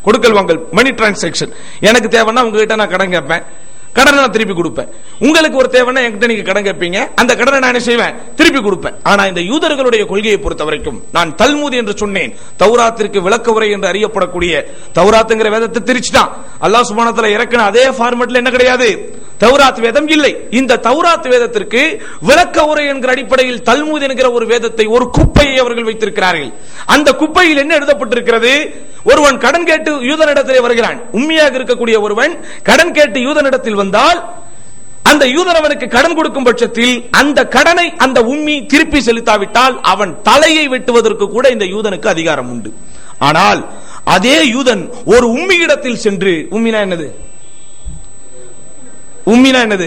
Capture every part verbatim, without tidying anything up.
கொடுக்கல் வாங்கல், மணி டிரான்சாக்சன். எனக்கு தேவைன்னா உங்ககிட்ட நான் கடன் கேட்பேன், கடனை நான் திருப்பி கொடுப்பேன். உங்களுக்கு ஒரு தேவைன்னா என்கிட்ட நீங்க கடன் கேட்பீங்க, அந்த கடனை நான் என்ன செய்வேன், திருப்பி கொடுப்பேன். ஆனா இந்த யூதர்களுடைய கொள்கையை பொறுத்த வரைக்கும், நான் தல்மூத் என்று சொன்னேன், தௌராத்திற்கு விளக்க உரை என்று அறியப்படக்கூடிய தௌராத்துங்கிற வேதத்தை திரிச்சுட்டான். அல்லாஹ் சுப்ஹானஹு வ தஆலா இறக்கின அதே ஃபார்மட்ல என்ன கிடையாது, தௌராத் வேதம் இல்லை. இந்த தௌராத் வேதத்திற்கு விளக்க உரை என்கிற அடிப்படையில் தல்மூத் என்கிற ஒரு வேதத்தை, ஒரு குப்பையை அவர்கள் வைத்திருக்கிறார்கள். அந்த குப்பையில் என்ன எழுதப்பட்டிருக்கிறது, ஒருவன் கடன் கேட்டு யூதனிடத்திலே வருகிறான். உம்மியாக இருக்கக்கூடிய ஒருவன் கடன் கேட்டு யூதனிடத்தில் வந்தால், அந்த யூதன் அவனுக்கு கடன் கொடுக்கும் பட்சத்தில் அந்த கடனை அந்த உம்மி திருப்பி செலுத்தாவிட்டால் அவன் தலையை வெட்டுவதற்கு கூட இந்த யூதனுக்கு அதிகாரம் உண்டு. ஆனால் அதே யூதன் ஒரு உம்மியிடத்தில் சென்று, உம்மினா என்னது, உம்மினா என்னது,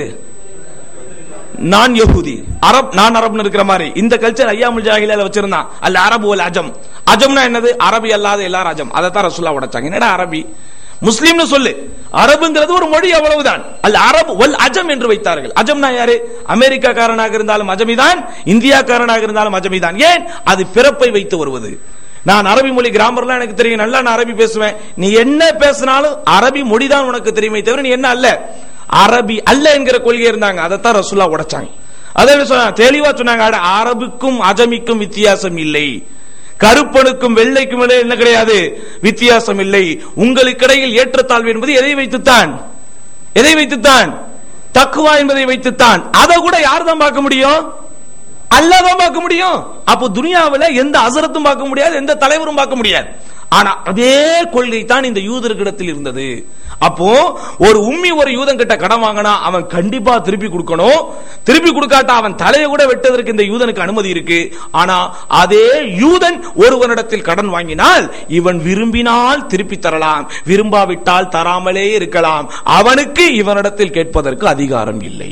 நான் யஹூதி, அரப் நான் அரபுன்னு இருக்கிற மாதிரி இந்த கல்ச்சர் ஐயாமுல் ஜாஹிலியால வச்சிருந்தான். அல்ல அரபு வல் அஜம். அஜம்னா என்னது, அரபி அல்லாத எல்லாரும் அஜம். அதை தான் ரசூலுல்லாஹ் உடைச்சாங்க. என்னடா அரபி, முஸ்லிம்னு சொல்லு, அரபுங்கிறது ஒரு மொழி, அவ்வளவுதான். அல்ல அரபு வல் அஜம் என்று வைத்தார்கள். அஜம்னா யாரு, அமெரிக்காக்காரனாக இருந்தாலும் அஜமிதான், இந்தியாக்காரனாக இருந்தாலும் அஜமிதான். ஏன், அது பிறப்பை வைத்து வருவது. நான் அரபி மொழி கிராமர்லாம் எனக்கு தெரியும், நல்லா நான் அரபி பேசுவேன். நீ என்ன பேசினாலும் அரபி மொழிதான் உனக்கு தெரியுமே தவிர நீ என்ன அல்ல, அரபி அல்ல என்கிற கொள்கை இருந்தாங்க. அதைத்தான் ரசூலுல்லாஹ் உடைச்சாங்க. அதை சொன்னாங்க, தெளிவா சொன்னாங்க, அரபுக்கும் அஜமிக்கும் வித்தியாசம் இல்லை, கருப்பனுக்கும் வெள்ளைக்கும் என்ன கிடையாது, வித்தியாசம் இல்லை. உங்களுக்கிடையில் ஏற்றத்தாழ்வு என்பது எதை வைத்துத்தான், எதை வைத்துத்தான், தக்வா என்பதை வைத்துத்தான். அதை கூட யார் தான் பார்க்க முடியும், அல்லாஹ் தான் பார்க்க முடியும். அப்போ துனியாவில் எந்த அசரத்தும் பார்க்க முடியாது, எந்த தலைவரும் பார்க்க முடியாது. ஆனா அதே கொள்கை தான் இந்த யூதர்களிடத்தில் இருந்தது. அப்போ ஒரு உம்மி ஒரு யூதன் கிட்ட கடன் வாங்கினா அவன் கண்டிப்பா திருப்பி கொடுக்கணும். திருப்பி கொடுக்காட்டா அவன் தலையை கூட வெட்டுவதற்கு இந்த யூதனுக்கு அனுமதி இருக்கு. ஆனா அதே யூதன் ஒருவனிடத்தில் கடன் வாங்கினால் இவன் விரும்பினால் திருப்பி தரலாம், விரும்பாவிட்டால் தராமலே இருக்கலாம். அவனுக்கு இவனிடத்தில் கேட்பதற்கு அதிகாரம் இல்லை.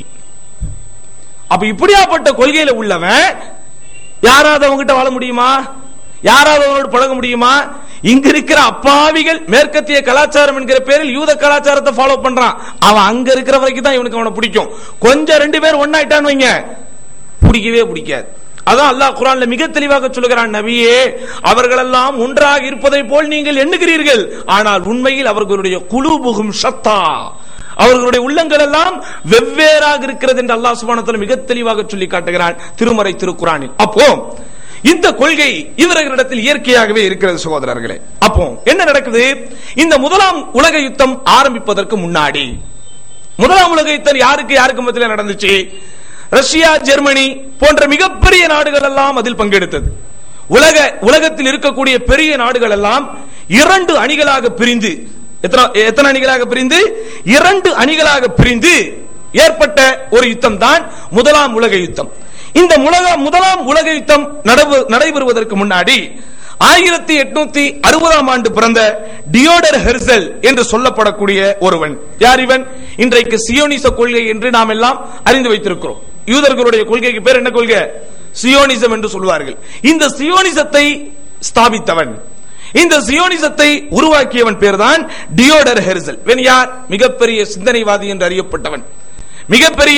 அப்ப இப்படியாப்பட்ட கொள்கையில உள்ளவன் யாராவது அவங்ககிட்ட வாழ முடியுமா, யாராவது அவனோடு பழக முடியுமா? இங்க இருக்கிற அப்பாவிகள் மேற்கத்திய கலாச்சாரம் என்கிற பேரில் யூத கலாச்சாரத்தை ஃபாலோ பண்றான். அவன் அங்க இருக்கிற வரைக்கும் தான் இவனுக்கு அவனை பிடிக்கும். கொஞ்சம் ரெண்டு பேர் ஒன்னாயிட்டான்னு வைங்க, பிடிக்கவே பிடிக்காது. அதான் அல்லாஹ் குர்ஆன்ல மிக தெளிவாக சொல்லுகிறான், நபியே அவர்களெல்லாம் ஒன்றாக இருப்பதை போல் நீங்கள் எண்ணுகிறீர்கள், ஆனால் உண்மையில் அவர்களுடைய குலூபுகும் ஷத்தா, அவர்களுடைய உள்ளங்கள் எல்லாம் வெவ்வேறாக இருக்கிறது என்று அல்லாஹ் சுப்ஹானஹு வ தஆலா மிக தெளிவாக சொல்லி காட்டுகிறான் திருமறை திருக்குர்ஆனில். அப்போ இந்த கொள்கை இவர்களிடத்தில் இயற்கையாகவே இருக்கிறது சகோதரர்களே. அப்போ என்ன நடக்குது, இந்த முதலாம் உலக யுத்தம் ஆரம்பிப்பதற்கு முன்னாடி, முதலாம் உலக யுத்தம் யாருக்கு யாருக்கு மத்தியில் நடந்துச்சு, ரஷ்யா ஜெர்மனி போன்ற மிகப்பெரிய நாடுகள் எல்லாம் அதில் பங்கெடுத்தது. உலக உலகத்தில் இருக்கக்கூடிய பெரிய நாடுகள் எல்லாம் இரண்டு அணிகளாக பிரிந்து, எத்தனை அணிகளாக பிரிந்து, இரண்டு அணிகளாக பிரிந்து ஏற்பட்ட ஒரு யுத்தம் தான் முதலாம் உலக யுத்தம். இந்த முதலாம் உலக யுத்தம் நடைபெறுவதற்கு முன்னாடி ஆயிரத்தி எட்நூத்தி அறுபதாம் ஆண்டு பிறந்த டியோடர் ஹெர்சல் என்று சொல்லப்படக்கூடிய ஒருவன். யார் இவன்? இன்றைக்கு சியோனிச கொள்கை என்று நாம் எல்லாம் அறிந்து வைத்திருக்கிறோம். யூதர்களுடைய கொள்கைக்கு பேர் என்ன கொள்கை? சியோனிசம் என்று சொல்வார்கள். இந்த சியோனிசத்தை ஸ்தாபித்தவன், இந்த சியோனிசத்தை உருவாக்கியவன் பேர் தான் டியோடர் ஹெர்சல். யார்? மிகப்பெரிய சிந்தனைவாதி என்று அறியப்பட்டவன், மிகப்பெரிய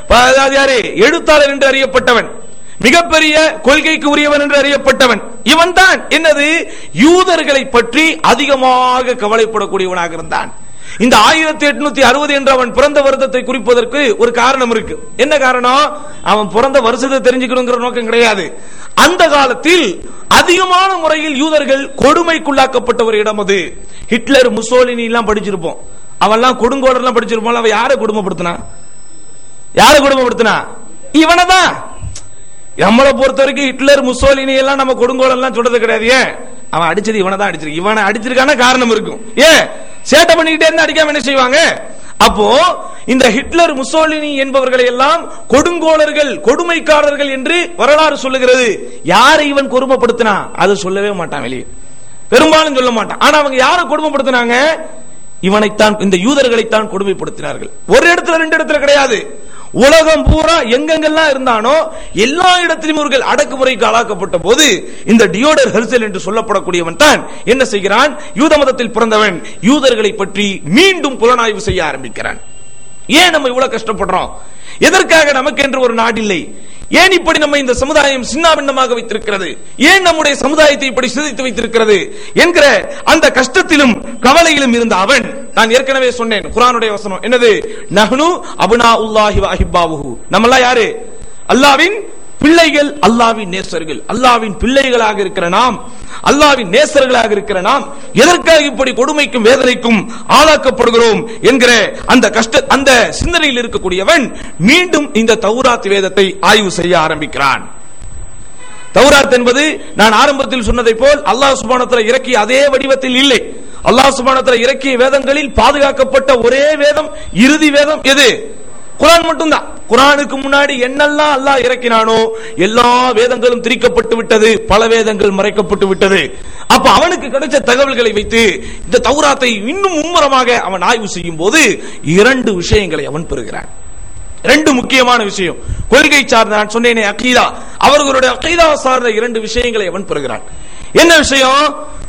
எழுத்தாளர் என்று அறியப்பட்டவன், மிகப்பெரிய கொள்கைக்கு உரியவன் என்று அறியப்பட்டவன். இவன் தான் என்னது, யூதர்களை பற்றி அதிகமாக கவலைப்படக்கூடியவனாக இருந்தான். இந்த ஆயிரத்தி எட்நூத்தி அறுபது என்ற அவன் பிறந்த வருடத்தை குறிப்பதற்கு ஒரு காரணம் இருக்கு. என்ன காரணம்? அவன் பிறந்த வருஷத்தை தெரிஞ்சுக்கணுங்கிற நோக்கம் கிடையாது. அந்த காலத்தில் அதிகமான முறையில் யூதர்கள் கொடுமைக்குள்ளாக்கப்பட்ட ஒரு இடம் அது. ஹிட்லர், முசோலினி எல்லாம் படிச்சிருப்போம், அவெல்லாம் கொடுங்கோலர்லாம் படிச்சிருப்போம். அவன் யாரை கொடுமைப்படுத்தினா, யாரை கொடுமைப்படுத்தினா? இவனதான். நம்மளை பொறுத்த வரைக்கும் ஹிட்லர், முசோலினி எல்லாம் நம்ம கொடுங்கோலெல்லாம் சொல்றது கிடையாது. ஏன்? அவன் அடிச்சது இவனை தான் அடிச்சிருக்கு. இவனை அடிச்சிருக்கான காரணம் இருக்கும். ஏன்? சேட்டை பண்ணிக்கிட்டே இருந்தா அடிக்காம என்ன செய்வாங்க? அப்போ இந்த ஹிட்லர், முசோலினி என்பவர்களை எல்லாம் கொடுங்கோலர்கள், கொடுமைக்காரர்கள் என்று வரலாறு சொல்லுகிறது. யாரை இவன் கொடுமைப்படுத்தினா அது சொல்லவே மாட்டான், வெளியே பெரும்பாலும் சொல்ல மாட்டான். ஆனா அவங்க யாரை கொடுமைப்படுத்தினாங்க? இவனைத்தான், இந்த யூதர்களைத்தான் கொடுமைப்படுத்தினார்கள். ஒரு இடத்துல ரெண்டு இடத்துல கிடையாது, உலகம் பூரா எங்கெங்கெல்லாம் இருந்தானோ எல்லா இடத்திலும் இவர்கள் அடக்குமுறைக்கு ஆளாக்கப்பட்ட போது இந்த டியோடர் ஹெர்சல் என்று சொல்லப்படக்கூடியவன் தான் என்ன செய்கிறான்? யூத மதத்தில் பிறந்தவன் யூதர்களை பற்றி மீண்டும் புலனாய்வு செய்ய ஆரம்பிக்கிறான். ஏன் நம்ம இவ்வளவு கஷ்டப்படுறோம்? எதற்காக நமக்கு என்று ஒரு நாடு இல்லை? ஏன் இப்படி நம்ம இந்த சமுதாயம் சின்னாபின்னமாக வைத்திருக்கிறது? ஏன் நம்முடைய சமுதாயத்தை இப்படி சிதைத்து வைத்திருக்கிறது என்கிற அந்த கஷ்டத்திலும் கவலை கட்டளையிலும் இருந்த அவன், நான் ஏற்கனவே சொன்னேன் குர்ஆனுடைய வசனம் என்னது, நஹ்னு அப்னாஉல்லாஹி வ அஹிப்பாவுஹு, நம்மெல்லாம் யாரு, அல்லாஹ்வின் பிள்ளைகள், அல்லாஹ்வின் நேசர்கள். அல்லாஹ்வின் பிள்ளைகளாக இருக்கிற நாம், அல்லாஹ்வின் நேசர்களாக இருக்கிற நாம் எதற்காக இப்படி கொடுமைக்கும் வேதனைக்கும் ஆளாக்கப்படுகிறோம் என்கிற அந்த கஷ்ட அந்த சிந்தனையில் இருக்கக்கூடியவன் மீண்டும் இந்த தௌராத் வேதத்தை ஆய்வு செய்ய ஆரம்பிக்கிறான். தௌராத் என்பது நான் ஆரம்பத்தில் சொன்னதை போல் அல்லாஹ் சுப்ஹானஹு வ தஆலா இறக்கிய அதே வடிவத்தில் இல்லை. அல்லாஹ் சுப்ஹானஹு வ தஆலா இறக்கிய வேதங்களில் பாதுகாக்கப்பட்ட ஒரே வேதம், இறுதி வேதம் எது? குர்ஆன் மட்டும்தான். குர்ஆனுக்கு முன்னாடி என்னெல்லாம் அல்லாஹ் இறக்கினானோ எல்லா வேதங்களும் திரிக்கப்பட்டு விட்டது, பல வேதங்கள் மறைக்கப்பட்டு விட்டது. அப்ப அவனுக்கு கிடைச்ச தகவல்களை வைத்து இந்த தௌராத்தை இன்னும் மும்முரமாக அவன் ஆய்வு செய்யும் போது இரண்டு விஷயங்களை அவன் பெறுகிறான். ரெண்டு முக்கியமான விஷயம், கொள்கை சார்ந்த, நான் சொன்னேனே அகீதா, அவர்களுடைய அகீதா சார்ந்த இரண்டு விஷயங்களை அவன் பெறுகிறான். என்ன விஷயம்?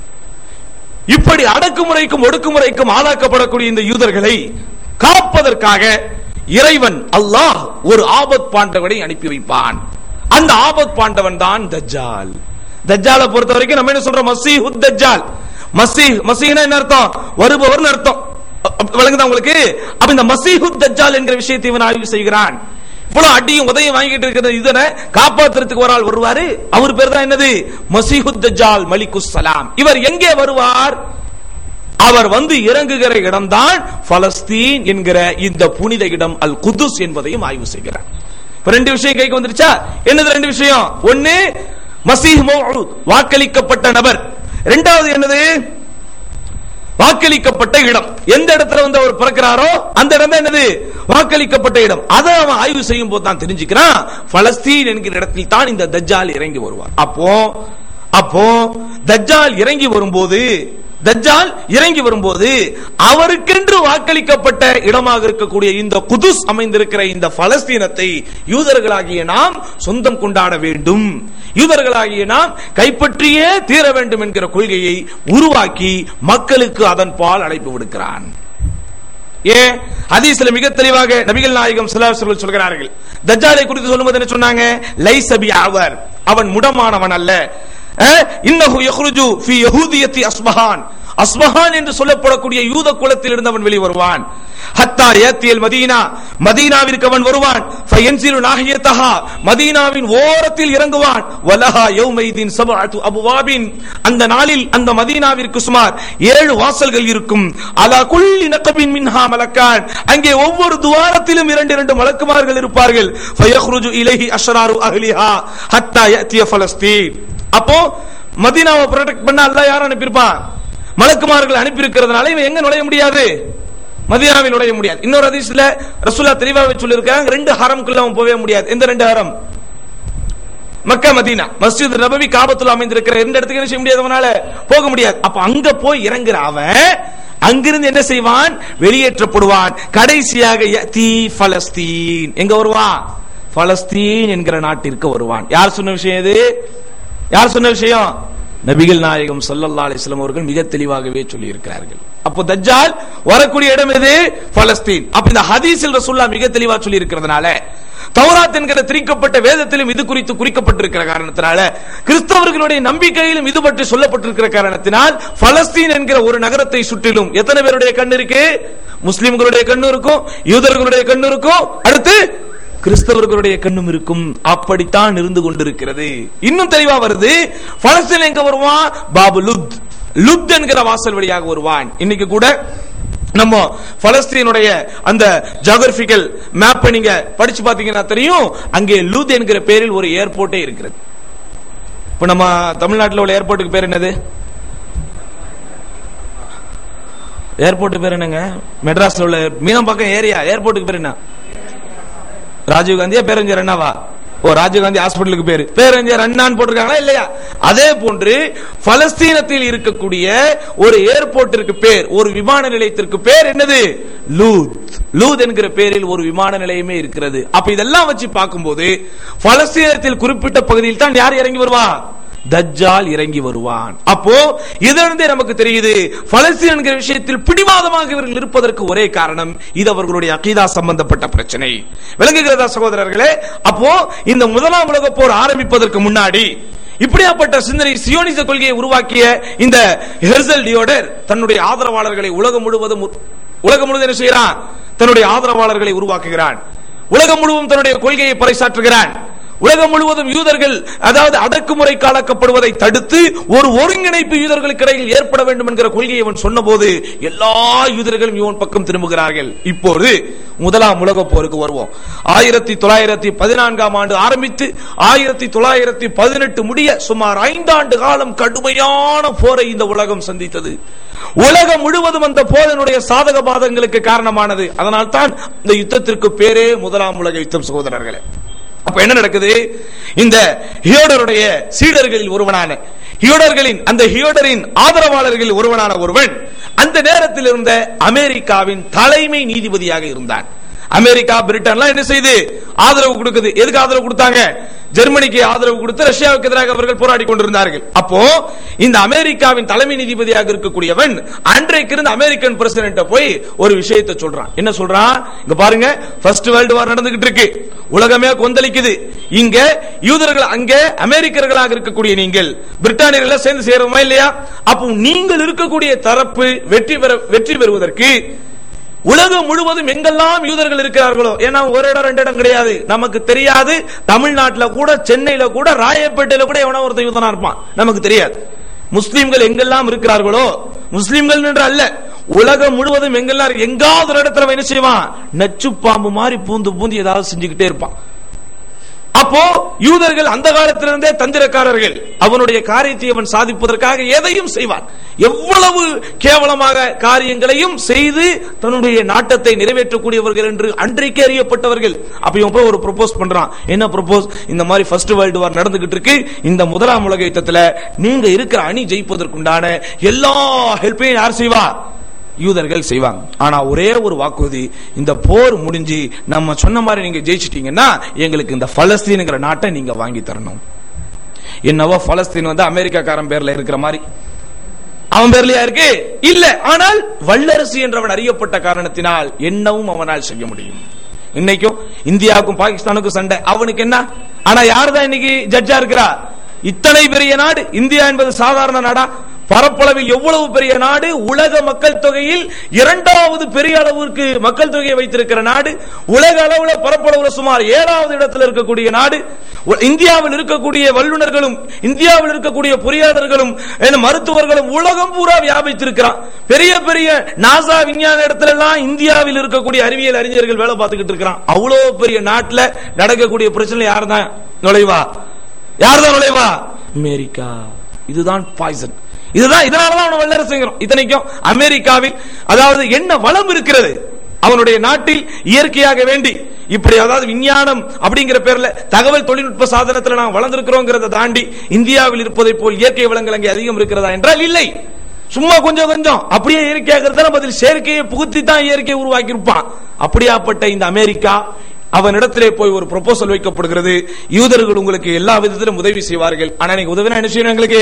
இப்படி அடக்குமுறைக்கும் ஒடுக்குமுறைக்கும் ஆளாக்கப்படக்கூடிய இந்த யூதர்களை காப்பதற்காக இறைவன் அல்லாஹ் ஒரு ஆபத் பாண்டவனை அனுப்பி வைப்பான். அந்த ஆபத் பாண்டவன் தான் தஜ்ஜால். தஜ்ஜாலை பொறுத்த வரைக்கும் நம்ம என்ன சொல்றோம், மசீஹுத் தஜ்ஜால். மசீஹ் மசீஹ்னா என்ன அர்த்தம்? வருபவர்னு அர்த்தம். விளங்குதா உங்களுக்கு? அப்ப இந்த மசீஹுத் தஜ்ஜால் என்கிற விஷயத்தை இவன் ஆய்வு செய்கிறான். இவ்வளவு அடியும் உதயம் வாங்கிட்டு இருக்கிற இதனை காப்பாற்றுறதுக்கு ஒரு ஆள் வருவாரு, அவர் பேர் தான் என்னது, மசீஹுத் தஜ்ஜால் மலிகுஸ் சலாம். இவர் எங்கே வருவார்? அவர் வந்து இறங்குகிற இடம்தான் பலஸ்தீன் என்கிற இந்த புனித இடம் அல் குதுஸ் என்பதையும் ஆய்வு செய்கிறார். ரெண்டு விஷயம் கைக்கு வந்துருச்சா? என்னது ரெண்டு விஷயம்? ஒன்னு மசீஹ் மவ்ஊத், வாக்களிக்கப்பட்ட நபர். இரண்டாவது என்னது? வாக்களிக்கப்பட்ட இடம். எந்த இடத்துல வந்து அவர் பிறக்கிறாரோ அந்த இடம் தான் என்னது, வாக்களிக்கப்பட்ட இடம். அதை அவன் ஆய்வு செய்யும் போது தான் தெரிஞ்சுக்கிறான், பலஸ்தீன் என்கிற இடத்தில் தான் இந்த தஜ்ஜால் இறங்கி வருவார். அப்போ அப்போ தஜ்ஜால் இறங்கி வரும்போது தஜ்ஜால் இறங்கி வரும்போது அவருக்கென்று வாக்களிக்கப்பட்ட இடமாக இருக்கக்கூடிய இந்த குதுஸ் அமைந்திருக்கிற இந்த பலஸ்தீனத்தை யூதர்களாகிய நாம் சொந்தம் கொண்டாட வேண்டும், யூதர்களாகிய நாம் கைப்பற்றியே தீர வேண்டும் என்கிற கொள்கையை உருவாக்கி மக்களுக்கு அதன் பால் அழைப்பு விடுக்கிறான். ஏன் ஹதீஸ்ல மிக தெளிவாக நபிகள் நாயகம் ஸல்லல்லாஹு அலைஹி வஸல்லம் சொல்கிறார்கள், தஜ்ஜாலை குறித்து சொல்லும்போது என்ன சொன்னாங்க? லைஸ பிஅவர், அவன் முடமானவன் அல்ல. இன்னஹு யக்ருஜு ஃபீ யஹூதியத்தி அஸ்பஹான், அஸ்பஹான் என்று சொல்லப்படக்கூடிய யூத குலத்தில் இருந்து அவன் வெளிவருவான். ஹத்தா யத்தியல் மதீனா, மதீனாவிற்கு அவன் வருவான். ஃபயன்சிலு நாஹியதஹா, மதீனாவின் ஓரத்தில் இறங்குவான். வலஹா யௌமைதின் சபஅத்து அபுவாபின், அந்த நாளில் அந்த மதீனாவிற்கு சுமார் ஏழு வாசல்கள் இருக்கும். அலா குல்லி நக்பின் மின்ஹா மலக்கான், அங்கே ஒவ்வொரு துவாரத்திலும் இரண்டு இரண்டு மலக்குமார்கள் இருப்பார்கள். ஃபயக்ருஜு இலைஹி அஷ்ராரு அஹ்லிஹா ஹத்தா யத்திய பலஸ்தீன். அப்போ மதீனாவை ப்ரொடெக்ட் பண்ண அல்லாஹ் யார் அனுப்பியிருப்பான்? மலக்குமார்கள் அனுப்பி இருக்கிறதுனால இவன் எங்க நுழைய முடியாது, மதீனாவில் நுழைய முடியாது. இன்னொரு ஹதீஸ்ல ரசூலுல்லாஹ் தெளிவாக சொல்லியிருக்காங்க, ரெண்டு ஹரம்க்குள்ள அவன் போகவே முடியாது. எந்த ரெண்டு ஹரம்? மக்கா மதீனா, மஸ்ஜித் நபவி, காபத்துல் அமைந்திருக்கிற ரெண்டு இடத்துக்கு என்ன செய்ய முடியாது, அவனால போக முடியாது. அப்ப அங்க போய் இறங்குற அவன் அங்கிருந்து என்ன செய்வான்? வெளியேற்றப்படுவான். கடைசியாக யதி பலஸ்தீன், எங்க வருவான்? பலஸ்தீன் என்கிற நாட்டிற்கு வருவான். யார் சொன்ன விஷயம் இது? யார் சொன்ன விஷயம்? நபிகள் நாயகம் ஸல்லல்லாஹு அலைஹி வஸல்லம் அவர்கள் மிக தெளிவாகவே சொல்லி இருக்கிறார்கள். அப்போ தஜ்ஜால் வரக்கூடிய இடம் எது? பலஸ்தீன். அப்ப இந்த ஹதீஸில் ரசூலுல்லாஹ் மிக தெளிவா சொல்லி இருக்கிறதுனால, தௌராத் என்கிற திரிக்கப்பட்ட வேதத்திலும் இது குறித்து குறிக்கப்பட்டிருக்கிற காரணத்தினால, கிறிஸ்தவர்களுடைய நம்பிக்கையிலும் இது பற்றி சொல்லப்பட்டிருக்கிற காரணத்தினால், பலஸ்தீன் என்கிற ஒரு நகரத்தை சுற்றிலும் எத்தனை பேருடைய கண் இருக்கு? முஸ்லிம்களுடைய கண்ணு இருக்கும், யூதர்களுடைய கண்ணு இருக்கும், அடுத்து கிறிஸ்தவர்களுடைய கண்ணும் இருக்கும். அப்படித்தான் இருந்து கொண்டிருக்கிறது. இன்னும் தெளிவா வருது, பலஸ்தீன் எங்க வருவான்? பாபு லுத், லுத் என்கிற வாசல் வழியாக வருவான். இன்னைக்கு கூட நம்ம பலஸ்தீனுடைய அந்த ஜியோகிராபிக்கல் மேப் நீங்க படிச்சு பாத்தீங்கன்னா தெரியும், அங்கே லுத் என்கிற பேரில் ஒரு ஏர்போர்ட்டே இருக்கிறது. இப்ப நம்ம தமிழ்நாட்டில் உள்ள ஏர்போர்ட்டுக்கு பேர் என்னது? ஏர்போர்ட் பேர் என்னங்க? மெட்ராஸ்ல உள்ள மீனம்பாக்கம் ஏரியா ஏர்போர்ட்டுக்கு பேர் என்ன? ராஜீவ் காந்தியா பேரறிஞர் அண்ணாவா? ஓ, ராஜீவ் காந்தி ஹாஸ்பிட்டலுக்கு பேரு பேரறிஞர் அண்ணான்னு போட்டிருக்காங்களா இல்லையா? அதே போன்று பலஸ்தீனத்தில் இருக்கக்கூடிய ஒரு ஏர்போர்ட்டிற்கு பேர், ஒரு விமான நிலையத்திற்கு பேர் என்னது? லூத். லூத் என்கிற பேரில் ஒரு விமான நிலையமே இருக்கிறது. அப்ப இதெல்லாம் வச்சு பார்க்கும்போது பலஸ்தீனத்தில் குறிப்பிட்ட பகுதியில் தான் யார் இறங்கி வருவா? தஜ்ஜால் இறங்கி வருவான். அப்போ இதிலிருந்தே நமக்கு தெரியுது பலஸ்தீன் என்கிற விஷயத்தில் பிடிவாதமாக இவர்கள் இருப்பதற்கு ஒரே காரணம் இது அவர்களுடைய அகீதா சம்பந்தப்பட்ட பிரச்சனை. விளங்குகிறதா சகோதரர்களே? அப்போ இந்த முதலாம் உலக போர் ஆரம்பிப்பதற்கு முன்னாடி இப்படியாப்பட்ட சிந்தனை சியோனிச கொள்கையை உருவாக்கிய இந்த ஹெர்சல் டியோடர் தன்னுடைய ஆதரவாளர்களை உலகம் முழுவதும் உலகம் முழுவதும் என்ன செய்யறான்? தன்னுடைய ஆதரவாளர்களை உருவாக்குகிறான். உலகம் முழுவதும் தன்னுடைய கொள்கையை பறைசாற்றுகிறான். உலகம் முழுவதும் யூதர்கள் அதாவது அடக்குமுறை காலக்கப்படுவதை தடுத்து ஒரு ஒருங்கிணைப்பு யூதர்களுக்கு இடையில் ஏற்பட வேண்டும் என்கிற கொள்கையை அவன் சொன்னபோது எல்லா யூதர்களும் இவன் பக்கம் திரும்புகிறார்கள். இப்போது முதலாம் உலக போருக்கு வருவோம். ஆயிரத்தி தொள்ளாயிரத்தி பதினான்காம் ஆண்டு ஆரம்பித்து ஆயிரத்தி தொள்ளாயிரத்தி பதினெட்டு முடிய சுமார் ஐந்தாண்டு காலம் கடுமையான போரை இந்த உலகம் சந்தித்தது. உலகம் முழுவதும் அந்த போரினுடைய சாதக பாதங்களுக்கு காரணமானது. அதனால் தான் இந்த யுத்தத்திற்கு பேரே முதலாம் உலக யுத்தம் சகோதரர்களே. அப்ப என்ன நடக்குது? இந்த ஹியோடருடைய சீடர்களில் ஒருவனான ஹியோடர்களின் அந்த ஹியோடரின் ஆதரவாளர்களில் ஒருவனான ஒருவன் அந்த நேரத்தில் இருந்த அமெரிக்காவின் தலைமை நீதிபதியாக இருந்தான். அமெரிக்கா பிரிட்டன்லாம் என்ன செய்து ஆதரவு கொடுக்குது. எதுக்கு ஆதரவு கொடுத்தாங்க? ஜெர்மனிக்கு ஆதரவு கொடுத்து ரஷ்யாவுக்கு எதிராக அவர்கள் போராடி கொண்டிருந்தார்கள். அப்போ இந்த அமெரிக்காவின் தலைமை நீதிபதியாக இருக்கக்கூடியவன் அன்றைக்கு இருந்த அமெரிக்கன் பிரசிடென்ட் போய் ஒரு விஷயத்தை சொல்றான். என்ன சொல்றான்? இங்க பாருங்க, ஃபர்ஸ்ட் வேர்ல்டு வார் நடந்துகிட்டு இருக்கு, உலகமே கொந்தளிக்குது. இங்க யூதர்கள், அங்க அமெரிக்கர்களாக இருக்கக்கூடிய நீங்கள் பிரிட்டானியர்கள் சேர்ந்து சேருமா இல்லையா? அப்போ நீங்கள் இருக்கக்கூடிய தரப்பு வெற்றி பெற வெற்றி பெறுவதற்கு உலகம் முழுவதும் எங்கெல்லாம் யூதர்கள் இருக்கிறார்களோ, ஏன்னா ஒரு இடம் ரெண்டு இடம் கிடையாது, நமக்கு தெரியாது. தமிழ்நாட்டில் கூட, சென்னையில கூட, ராயப்பேட்டையில கூட எவனோ ஒருத்தன் யூதனா இருப்பான், நமக்கு தெரியாது. முஸ்லிம்கள் எங்கெல்லாம் இருக்கிறார்களோ, முஸ்லிம்கள் என்று அல்ல, உலகம் முழுவதும் எங்கெல்லாம் எங்காவது ஒரு இடத்துல என்ன செய்வான்? நச்சு பாம்பு மாதிரி பூந்து பூந்து ஏதாவது செஞ்சுக்கிட்டே இருப்பான். அப்போ யூதர்கள் அந்த காலத்திலிருந்தே தந்திரக்காரர்கள். அவனுடைய காரியத்தை அவன் சாதிப்பதற்காக எதையும் செய்வான். எவ்வளவு கேவலமாக காரியங்களையும் செய்து தன்னுடைய நாட்டத்தை நிறைவேற்றக்கூடியவர்கள் என்று அன்றைக்கு அறியப்பட்டவர்கள். அப்ப இவன் போய் ஒரு ப்ரொபோஸ் பண்றான். என்ன ப்ரொபோஸ்? இந்த மாதிரி ஃபர்ஸ்ட் வேர்ல்டு வார் நடந்துகிட்டு இருக்கு, இந்த முதலாம் உலக யுத்தத்துல நீங்க இருக்கிற அணி ஜெயிப்பதற்குண்டான எல்லா ஹெல்ப்பையும் யார் செய்வா? யூதர்கள் செய்வாங்க. ஆனா ஒரே ஒரு வாக்குறுதி, இந்த போர் முடிஞ்சு நம்ம சொன்ன மாதிரி நீங்க ஜெயிச்சிட்டீங்கன்னா எங்களுக்கு இந்த பலஸ்தீன்ங்கிற நாட்டை நீங்க வாங்கி தரணும். என்னவோ பலஸ்தீன் வந்து அமெரிக்காக்காரன் பேர்ல இருக்கிற மாதிரி அவன் பேர்லயா இருக்கு? இல்ல. ஆனால் வல்லரசு என்றவன் அறியப்பட்ட காரணத்தினால் என்னவும் அவனால் செய்ய முடியும். இன்னைக்கும் இந்தியாவுக்கும் பாகிஸ்தானுக்கும் சண்டை, அவனுக்கு என்ன? ஆனா யாருதான் இன்னைக்கு ஜட்ஜா இருக்கிறா? இத்தனை பெரிய நாடு இந்தியா என்பது சாதாரண நாடா? பரப்பளவில் எவ்வளவு பெரிய நாடு, உலக மக்கள் தொகையில் இரண்டாவது பெரிய அளவிற்கு மக்கள் தொகையை வைத்திருக்கிற நாடு, உலக அளவில் பரப்பளவில் சுமார் ஏழாவது இடத்தில் இருக்கக்கூடிய நாடு. இந்தியாவில் இருக்கக்கூடிய வல்லுநர்களும் இந்தியாவில் இருக்கக்கூடிய பொறியாளர்களும் மருத்துவர்களும் உலகம் பூரா வியாபித்திருக்கிறான். பெரிய பெரிய நாசா விஞ்ஞான இடத்துல எல்லாம் இந்தியாவில் இருக்கக்கூடிய அறிவியல் அறிஞர்கள் வேலை பார்த்துக்கிட்டு இருக்கிறான். அவ்வளவு பெரிய நாட்டில் நடக்கக்கூடிய பிரச்சனை யார் தான் நுழைவா? யார் தான் நுழைவா? அமெரிக்கா. இதுதான் பாய்சன். இதுதான் இதனாலதான் அவன் வல்லரசுங்கிறோம். இத்தனைக்கும் அமெரிக்காவில் அதாவது என்ன வளம் இருக்கிறது அவனுடைய நாட்டில் இயற்கையாக வேண்டி இப்படி அதாவது விஞ்ஞானம் அப்படிங்கிற பேர்ல தகவல் தொழில்நுட்ப சாதனத்தில் நாம் வளர்ந்திருக்கிறோங்கிறத தாண்டி இந்தியாவில் இருப்பதை போல் இயற்கை வளங்கள் அங்கே அதிகம் இருக்கிறதா என்றால் இல்லை. சும்மா கொஞ்சம் கொஞ்சம் அப்படியே இயற்கையாக பதில் செயற்கையை புகுத்தி தான் இயற்கையை உருவாக்கி இருப்பான். அப்படியாப்பட்ட இந்த அமெரிக்கா அவனிடத்திலே போய் ஒரு ப்ரொபோசல் வைக்கப்படுகிறது. யூதர்கள் உங்களுக்கு எல்லா விதத்திலும் உதவி செய்வார்கள், ஆனா நீங்க உதவினா என்ன செய்யணும்? எங்களுக்கு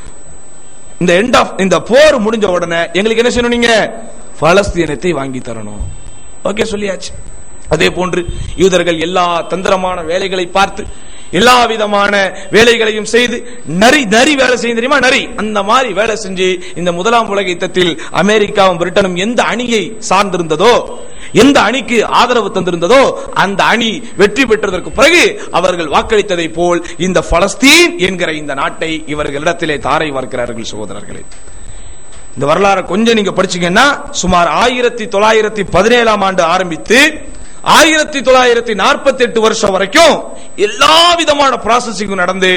இந்த எண்ட் ஆஃப் இந்த போர் முடிஞ்ச உடனே எங்களுக்கு என்ன செய்யணும்? நீங்க பலஸ்தீனத்தை வாங்கி தரணும். ஓகே, சொல்லியாச்சு. அதே போன்று யூதர்கள் எல்லா தந்திரமான வேலைகளை பார்த்து எல்லா விதமான வேலைகளையும் செய்து நரி நரி வேலை செய்ய தெரியுமா? நரி அந்த மாதிரி வேலை செஞ்சு இந்த முதலாம் உலக யுத்தத்தில் அமெரிக்காவும் பிரிட்டனும் எந்த அணியை சார்ந்திருந்ததோ, எந்த அணிக்கு ஆதரவு தந்திருந்ததோ அந்த அணி வெற்றி பெற்றதற்கு பிறகு அவர்கள் வாக்களித்ததை போல் இந்த பலஸ்தீன் என்கிற இந்த நாட்டை இவர்களிடத்திலே தாரை வார்க்கிறார்கள். சகோதரர்களே, இந்த வரலாறு கொஞ்சம் நீங்க படிச்சீங்கன்னா சுமார் ஆயிரத்தி தொள்ளாயிரத்தி பதினேழாம் ஆண்டு ஆரம்பித்து ஆயிரத்தி தொள்ளாயிரத்தி நாற்பத்தி எட்டு வருஷம் வரைக்கும் எல்லா விதமான ப்ராசஸிங் நடந்து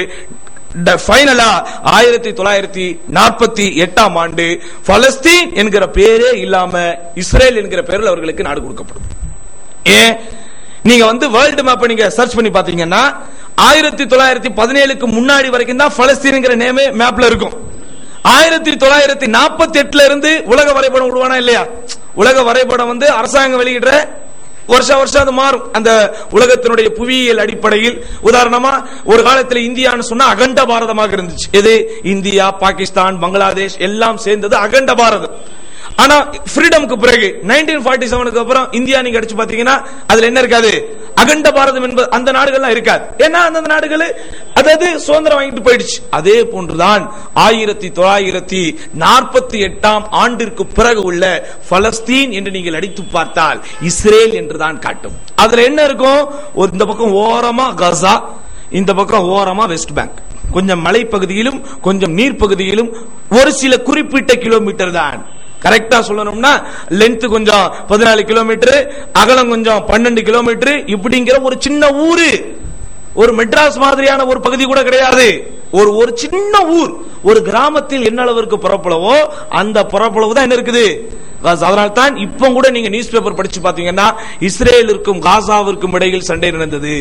ஃபைனலா ஆயிரத்தி தொள்ளாயிரத்தி நாற்பத்தி எட்டாம் ஆண்டு பலஸ்தீன் என்கிற பேரே இல்லாம இஸ்ரேல் என்கிற பேரில் அவர்களுக்கு நாடு கொடுக்கப்படும். ஏன்? நீங்க வந்து வேர்ல்டு மேப் நீங்க சர்ச் பண்ணி பாத்தீங்கன்னா ஆயிரத்தி தொள்ளாயிரத்தி பதினேழுக்கு முன்னாடி வரைக்கும் தான் பலஸ்தீன் நேமே மேப்ல இருக்கும். ஆயிரத்தி தொள்ளாயிரத்தி நாற்பத்தி எட்டுல இருந்து உலக வரைபடம் உருவானா இல்லையா? உலக வரைபடம் வந்து அரசாங்கம் வெளியிடுற வருஷம் வருஷம் அது மாறும். அந்த உலகத்தினுடைய புவியியல் அடிப்படையில் உதாரணமா ஒரு காலத்தில் இந்தியான்னு சொன்னா அகண்ட பாரதமாக இருந்துச்சு. எது? இந்தியா, பாகிஸ்தான், பங்களாதேஷ் எல்லாம் சேர்ந்தது அகண்ட பாரதம். ஆனா ஃப்ரீடம்க்கு பிறகு நைன்டீன் ஃபார்ட்டி செவனுக்கு அப்புறம் இந்தியா நீங்க அடிச்சு பாத்தீங்கன்னா அதுல என்ன இருக்காது? அகண்ட பாரதம் என்பது அந்த நாடுகள்லாம் இருக்காது. ஏன்னா அந்த நாடுகள் அதாவது சுதந்திரம் வாங்கிட்டு போயிடுச்சு. அதே போன்றுதான் ஆயிரத்தி தொள்ளாயிரத்தி நாற்பத்தி எட்டாம் ஆண்டிற்கு பிறகு உள்ள பலஸ்தீன் என்று நீங்கள் அடித்து பார்த்தால் இஸ்ரேல் என்றுதான் காட்டும். அதுல என்ன இருக்கும்? இந்த பக்கம் ஓரமா கசா, இந்த பக்கம் ஓரமா வெஸ்ட் பேங்க், கொஞ்சம் மலை பகுதியிலும் கொஞ்சம் நீர் பகுதியிலும் ஒரு சில குறிப்பிட்ட கிலோமீட்டர் தான். கரெக்டா சொல்லணும்னா லென்த் கொஞ்சம் பதினாலு கிலோமீட்டர், அகலம் கொஞ்சம் பன்னெண்டு கிலோமீட்டர், இப்படிங்கிற ஒரு சின்ன ஊரு. ஒரு மெட்ராஸ் மாதிரியான ஒரு பகுதி கூட கிடையாது. ஒரு ஒரு சின்ன ஊர், ஒரு கிராமத்தில் என்ன அளவிற்கு பரப்பளவோ அந்த பரப்பளவு தான் என்ன இருக்குது. அதனால தான் இப்ப கூட நீங்க நியூஸ் பேப்பர் படிச்சு பாத்தீங்கன்னா இஸ்ரேலுக்கும் காசாவிற்கும் இடையில் சண்டை நடந்தது.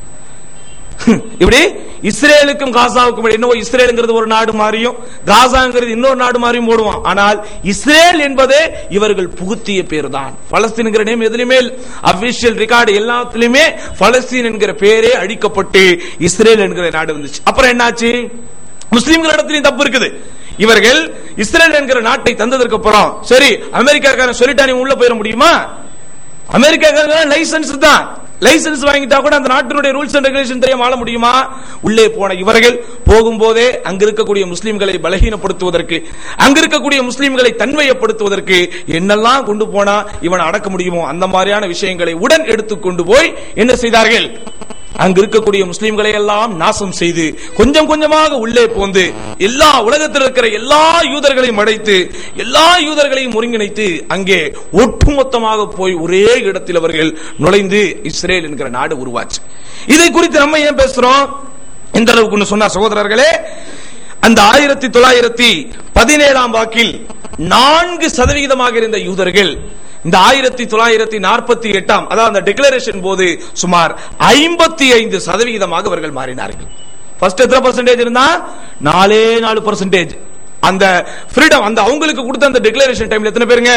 இப்படி இஸ்ரேலுக்கும் காசாவுக்கும் இன்னும் இஸ்ரேலுங்கிறது ஒரு நாடு மாறியும் காசாங்கிறது இன்னொரு நாடு மாறியும் போடுவான். ஆனால் இஸ்ரேல் என்பதே இவர்கள் புகுத்திய பேர் தான். பலஸ்தீன்ங்கிற நேம் எதுலையுமே அபிஷியல் ரெக்கார்டு எல்லாத்திலுமே பலஸ்தீன் என்கிற பேரே அழிக்கப்பட்டு இஸ்ரேல் என்கிற நாடு வந்துச்சு. அப்புறம் என்னாச்சு? முஸ்லிம்கள் இடத்திலும் தப்பு இருக்குது. இவர்கள் இஸ்ரேல் என்கிற நாட்டை தந்ததற்கு அப்புறம் சரி அமெரிக்காக்காரன் சொல்லிட்டா நீ உள்ள போயிட முடியுமா? அமெரிக்காக்காரன் லைசன்ஸ் தான். லைசன்ஸ் வாங்கிட்டா கூட அந்த நாட்டினுடைய ரூல்ஸ் அண்ட் ரெகுலேஷன் தெரியாம ஆள முடியுமா? உள்ளே போன இவர்கள் போகும்போதே அங்க இருக்கக்கூடிய முஸ்லிம்களை பலகீனப்படுத்துவதற்கு, அங்க இருக்கக்கூடிய முஸ்லிம்களை தன்மையப்படுத்துவதற்கு என்னெல்லாம் கொண்டு போனா இவனை அடக்க முடியுமோ அந்த மாதிரியான விஷயங்களை உடன் எடுத்துக்கொண்டு போய் என்ன செய்தார்கள்? அங்க இருக்கக்கூடிய முஸ்லிம்களை எல்லாம் நாசம் செய்து கொஞ்சம் கொஞ்சமாக உள்ளே போந்து எல்லா உலகத்தில் இருக்கிற எல்லா யூதர்களையும் அடைத்து எல்லா யூதர்களையும் ஒருங்கிணைத்து அங்கே ஒட்டுமொத்தமாக போய் ஒரே இடத்தில் அவர்கள் நுழைந்து இஸ்ரேல் என்கிற நாடு உருவாச்சு. இதை குறித்து நம்ம ஏன் பேசுறோம்? இந்த அளவுக்கு சொன்ன சகோதரர்களே, அந்த ஆயிரத்தி தொள்ளாயிரத்தி பதினேழாம் வாக்கில் நான்கு சதவிகிதமாக இருந்த யூதர்கள் இந்த ஆயிரத்தி தொள்ளாயிரத்தி நாற்பத்தி எட்டாம் அதாவது டிக்ளரேஷன் போது சுமார் ஐம்பத்தி ஐந்து சதவிகிதமாக அவர்கள் மாறினார்கள். ஃபர்ஸ்ட் எத்தனை பர்சன்டேஜ் இருந்தா? நாலே நாலு பர்சன்டேஜ். அந்த ஃப்ரீடம் அந்த அவங்களுக்கு கொடுத்த அந்த டிக்ளரேஷன் டைம்ல எத்தனை பேருங்க?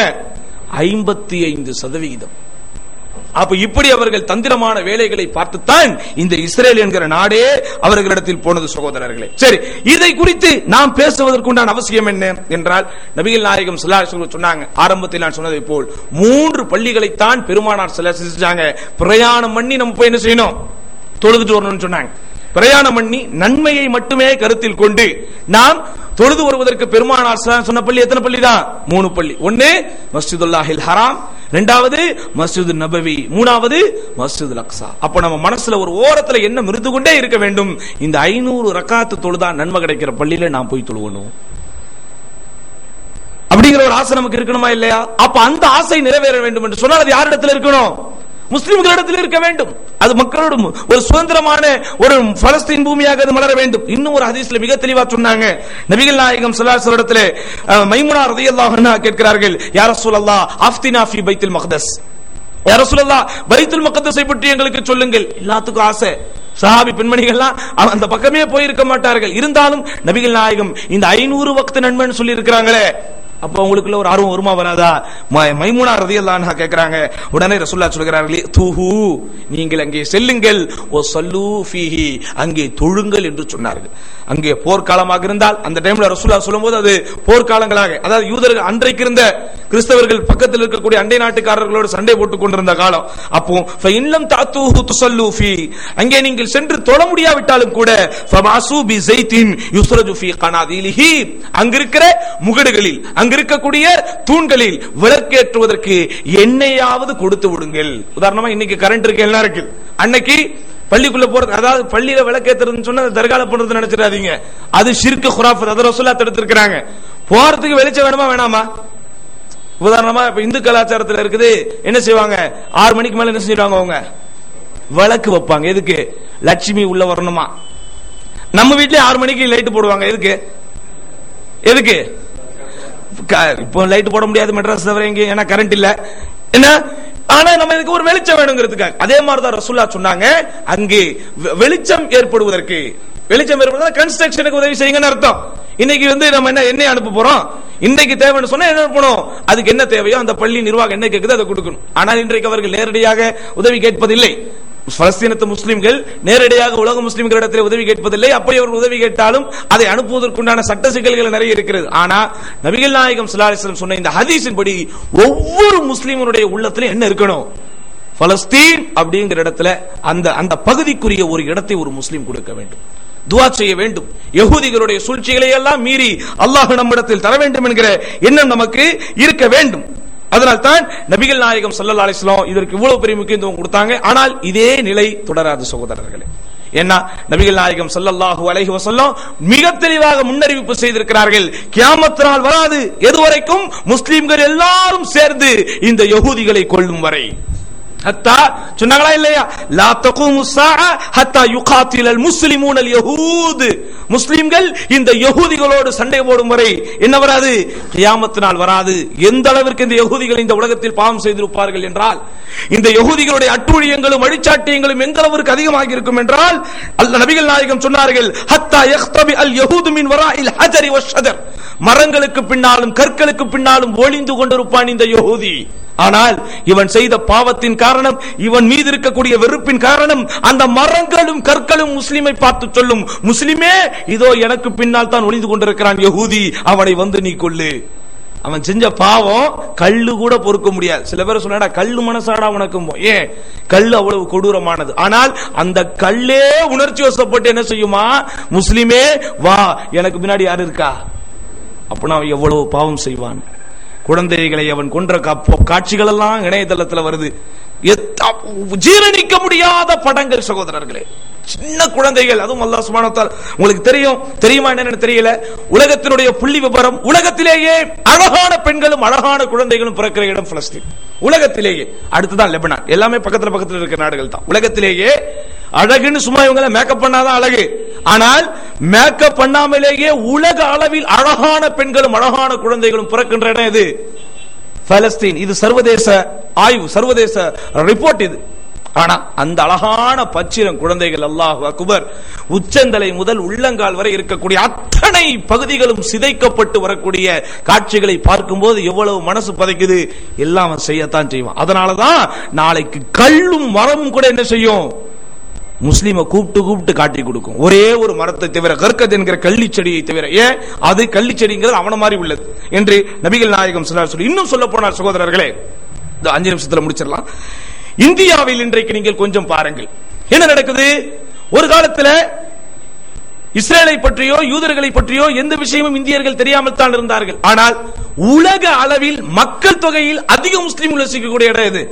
ஐம்பத்தி ஐந்து சதவிகிதம். அப்ப இப்படி அவர்கள் தந்திரமான வேலைகளை பார்த்துத்தான் இந்த இஸ்ரேல் என்கிற நாடே அவர்களிடத்தில் போனது சகோதரர்களே. சரி, இதை குறித்து நாம் பேசுவதற்குண்டான அவசியம் என்ன என்றால், நபிகள் நாயகம் ஸல்லல்லாஹு அலைஹி வஸல்லம் சொன்னாங்க, ஆரம்பத்தில் நான் சொன்னதை போல் மூன்று பள்ளிகளைத்தான் பெருமானார் ஸல்லல்லாஹு அலைஹி வஸல்லம் செஞ்சாங்க. பிரயாணம் பண்ணி நம்ம போய் என்ன செய்யணும்? தொழுதுட்டு வரணும்னு சொன்னாங்க. பிரயாணம் பண்ணி நன்மையை மட்டுமே கருத்தில் கொண்டு நாம் தொழுது வருவதற்கு பெருமானார் சொன்ன பள்ளி எத்தனை பள்ளி தான்? மூணு பள்ளி. ஒன்னு மஸ்ஜிதுல்லாஹில் ஹராம், இரண்டாவது மஸ்ஜிது நபவி, மூணாவது மஸ்ஜிதுல் அக்ஸா. அப்ப நம்ம மனசுல ஒரு ஓரத்துல என்ன மிருது கொண்டே இருக்க வேண்டும், இந்த ஐநூறு ரக்காத்து தொழுதா நன்மை கிடைக்கிற பள்ளியில நான் போய் தொழுவணும் அப்படிங்கிற ஒரு ஆசை நமக்கு இருக்கணுமா இல்லையா? அப்ப அந்த ஆசை நிறைவேற வேண்டும் என்று சொன்னால் அது யாரிடத்தில் இருக்கணும்? முஸ்லிம்களிடத்தில் இருக்க வேண்டும். அது மக்களோட ஒரு சுதந்திரமான ஒரு பலஸ்தீன் பூமியாக அது மலர வேண்டும். இன்னும் ஒரு ஹதீஸ்ல மிக தெளிவா சொன்னாங்க, நபிகள் நாயகம் ஸல்லல்லாஹு அலைஹி வஸல்லம் மைமுனா ரலியல்லாஹு அன்ஹா கேட்கிறார்கள், யா ரசூலல்லாஹ் அஃப்தினா ஃபீ பைத்துல் மக்தஸ், யா ரசூலல்லாஹ் பைத்துல் மக்தஸை பற்றி எங்களுக்கு சொல்லுங்கள். எல்லாத்துக்கும் ஆசை. சஹாபி பெண்மணிகள்லாம் அந்த பக்கமே போயிருக்க மாட்டார்கள். இருந்தாலும் நபிகள் நாயகம் இந்த ஐநூறு வக்த் நன்மைன்னு சொல்லி இருக்கிறாங்களே, அப்ப உங்களுக்குள்ள ஒரு ஆர்வம் வருமா வராதா? மைமுனா ரலியல்லாஹு அன்ஹா கேக்குறாங்க. உடனே ரசூலுல்லாஹ் சொல்கிறார்கள், தூஹு நீங்கள் அங்கே செல்லுங்கள், ஓ ஸல்லூ ஃபீஹி அங்கே தொழுங்கள் என்று சொன்னார்கள். அங்கே போர்க்காலமாக இருந்தால் அந்த டைம்ல ரசூலுல்லாஹ் சொல்லும்போது அது போர்க்காலங்களாக, அதாவது யூதர்கள் அன்றைக்கு இருந்த கிறிஸ்தவர்கள் பக்கத்தில் இருக்கக்கூடிய அண்டை நாட்டுக்காரர்களோடு சண்டை போட்டுக் கொண்டிருந்த காலம். அப்போ ஃபஇன்லம் தஅதூஹு துஸல்லூ ஃபீ அங்கே நீங்கள் சென்று தொழ முடியாவிட்டாலும் கூட ஃபபாசு பி ஸைத்தின் யுஸ்ரஜு ஃபீ கனாதீலிஹி அங்கிருக்கிற முகடுகளில் அங்க இருக்கக்கூடிய தூண்களில் விளக்கேற்றுவதற்கு எண்ணெயாவது கொடுத்து விடுங்கள். உதாரணமா இன்னைக்கு கரண்ட் இருக்கு, எல்லாம் இருக்கு. அன்னைக்கு பள்ளிக்குள்ள போறது, அதாவது பள்ளியில விளக்கேற்றுறதுன்னு சொன்னா தர்கால பண்றது நினைச்சிடாதீங்க, அது ஷிர்க் குராஃபத். அதை ரசூலுல்லாஹ் தடுத்திருக்கிறாங்க. போறதுக்கு வெளிச்சம் வேணுமா வேணாமா? உதாரணமா இப்ப இந்து கலாச்சாரத்தில் இருக்குது, என்ன செய்வாங்க, ஆறு மணிக்கு மேல என்ன செஞ்சிருவாங்க, அவங்க விளக்கு வைப்பாங்க. எதுக்கு? லட்சுமி உள்ள வரணுமா. நம்ம வீட்லயே ஆறு மணிக்கு லைட் போடுவாங்க. எதுக்கு? எதுக்கு? இப்போ லைட் போட முடியாது மெட்ராஸ் தவிர எங்க, ஏன்னா கரண்ட் இல்ல. என்ன ஆனா நம்ம இதுக்கு ஒரு வெளிச்சம் வேணுங்கிறதுக்காக. அதே மாதிரிதான் ரசூலுல்லாஹ் சொன்னாங்க, அங்கே வெளிச்சம் ஏற்படுவதற்கு வெளிச்சம் ஏற்படுத்தினா கன்ஸ்ட்ரக்ஷனுக்கு உதவி செய்யுங்கன்னு அர்த்தம். இன்னைக்கு வந்து நம்ம என்ன எண்ணெய் அனுப்ப போறோம், இன்னைக்கு தேவைன்னு சொன்னா என்ன அனுப்பணும், அதுக்கு என்ன தேவையோ அந்த பள்ளி நிர்வாகம் என்ன கேட்குது அதை கொடுக்கணும். ஆனால் இன்றைக்கு அவர்கள் நேரடியாக உதவி கேட்பதில்லை. பலஸ்தீனத்து முஸ்லிம்கள் நேரடியாக உலக முஸ்லிம்களிடத்தில் உதவி கேட்பதில்லை. அப்படி அவர்கள் உதவி கேட்டாலும் அதை அனுப்புவதற்குண்டான சட்ட சிக்கல்கள் நிறைய இருக்கிறது. ஆனா நபிகள் நாயகம் ஸல்லல்லாஹு அலைஹி வஸல்லம் சொன்ன இந்த ஹதீஸின் படி ஒவ்வொரு முஸ்லிமனுடைய உள்ளத்துல என்ன இருக்கணும், பலஸ்தீன் அப்படிங்கிற இடத்துல அந்த அந்த பகுதிக்குரிய ஒரு இடத்தை ஒரு முஸ்லிம் கொடுக்க வேண்டும், துஆ செய்ய வேண்டும். யகூதிகளுடைய சூழ்ச்சிகளை எல்லாம் மீறி அல்லாஹ் நம்மிடத்தில் தர வேண்டும் என்கிற எண்ணம் நமக்கு இருக்க வேண்டும். அதனால் தான் நபிகள் நாயகம் ஸல்லல்லாஹு அலைஹி வஸல்லம் இதற்கு இவ்வளவு பெரிய முக்கியத்துவம் கொடுத்தாங்க. ஆனால் இதே நிலை தொடராது சகோதரர்களே. ஏன்னா நபிகள் நாயகம் ஸல்லல்லாஹு அலைஹி வஸல்லம் மிக தெளிவாக முன்னறிவிப்பு செய்திருக்கிறார்கள், கியாமத் நாள் வராது எதுவரைக்கும் முஸ்லிம்கள் எல்லாரும் சேர்ந்து இந்த யகூதிகளை கொல்லும் வரை. ஹத்தா சொன்னாங்களா இல்லையா, லா தகூமு ஸாஅ ஹத்தா யுகாத்திலல் முஸ்லிமூனல் யஹூத், முஸ்லிம்கள் இந்த யகூதிகளோடு சண்டை போடும் வரை என்ன வராது, கியாமத் நாள் வராது. எந்த அளவிற்கு இந்த யகூதிகள் இந்த உலகத்தில் பாவம் செய்திருப்பார்கள் என்றால், இந்த யகூதிகளுடைய அட்டூழியங்களும் அழிச்சாட்டியங்களும் எந்த அளவிற்கு அதிகமாக இருக்கும் என்றால், அல்லாஹ் நபிகள் நாயகம் சொன்னார்கள், ஹத்தா யக்தபி அல் யஹூது மின் வராஇல் ஹஜரி வஷ்ஷஜர், மரங்களுக்கு பின்னாலும் கற்களுக்கு பின்னாலும் ஒளிந்து கொண்டிருப்பான் இந்த யஹூதி. ஆனால் இவன் செய்த பாவத்தின் காரணம், இவன் மீது இருக்கக்கூடிய வெறுப்பின் காரணம், அந்த மரங்களும் கற்களும் முஸ்லிமை பார்த்து சொல்லும், முஸ்லிமே இதோ எனக்கு பின்னால் தான் ஒளிந்து கொண்டிருக்கிறான் யஹூதி, அவனை வந்து நீ கொல்லு. அவன் செஞ்ச பாவம் கல்லு கூட பொறுக்க முடியாது. சில பேர் சொன்னா கல்லு மனசாடா உனக்கும், ஏன் கல்லு அவ்வளவு கொடூரமானது. ஆனால் அந்த கல்லே உணர்ச்சி வசப்பட்டு என்ன செய்யுமா, முஸ்லிமே வா எனக்கு பின்னாடி யாரு இருக்கா, அப்படின்னா அவன் எவ்வளவு பாவம் செய்வான். குழந்தைகளை அவன் கொன்ற காட்சிகள் எல்லாம் இணையதளத்தில் வருது, ஜீரணிக்க முடியாத படங்கள் சகோதரர்களே. சின்ன குழந்தைகள், அதுவும் அல்லாஹ் சுப்ஹானஹு வ தஆலா, உங்களுக்கு தெரியும் தெரியுமா என்னன்னு தெரியல, உலகத்தினுடைய புள்ளி விபரம், உலகத்திலேயே அழகான பெண்களும் அழகான குழந்தைகளும் பிறக்கிற இடம் பலஸ்தீன். உலகத்திலேயே அடுத்துதான் லெபனான், எல்லாமே பக்கத்துல பக்கத்துல இருக்கிற நாடுகள் தான். உலகத்திலேயே அழகுன்னு சும்மா இவங்களை மேக்கப் பண்ணாதான் அழகு, ஆனால் மேக்கப் பண்ணாமலேயே உலக அளவில் அழகான பெண்களும் அழகான குழந்தைகளும் பிறக்கின்ற இடம் இது பலஸ்தீன். இது சர்வதேச ஆய்வு, சர்வதேச ரிப்போர்ட் இது. ஆனா அந்த அழகான பச்சிரம் குழந்தைகள், அல்லாஹு அக்பர், உச்சந்தலை முதல் உள்ளங்கால் வரை இருக்கக்கூடிய அத்தனை பகுதிகளும் சிதைக்கப்பட்டு வரக்கூடிய காட்சிகளை பார்க்கும்போது எவ்வளவு மனசு பதைக்குது. எல்லாம் அவன் செய்யத்தான் செய்வான். அதனாலதான் நாளைக்கு கல்லும் மரமும் கூட என்ன செய்யும், முஸ்லிமை கூப்பிட்டு கூப்பிட்டு காட்டி கொடுக்கும். ஒரே ஒரு மரத்தை தவிர, கர்கத் என்கிற கள்ளி செடியை தவிர. ஏன் அது கள்ளி செடிங்கிறது அவன மாதிரி உள்ளது என்று நபிகள் நாயகம் ஸல்லல்லாஹு அலைஹி வஸல்லம். இன்னும் சொல்ல போனால் சகோதரர்களே, இந்த அஞ்சு நிமிஷத்துல முடிச்சிடலாம். இந்தியாவில் இன்றைக்கு நீங்கள் கொஞ்சம் பாருங்கள் என்ன நடக்குது. ஒரு காலத்தில் இஸ்ரேலை பற்றியோ யூதர்களை பற்றியோ எந்த விஷயமும் இந்தியர்கள் தெரியாமல் தான் இருந்தார்கள். ஆனால் உலக அளவில் மக்கள் தொகையில் அதிக முஸ்லிம்கள் வசிக்கக்கூடிய இடம் எது,